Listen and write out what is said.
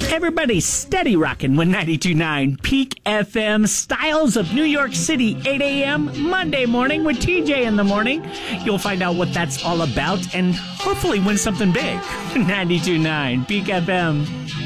Everybody steady rocking with 92.9 Peak FM. Styles of New York City, 8 a.m. Monday morning with TJ in the morning. You'll find out what that's all about and hopefully win something big. 92.9 Peak FM.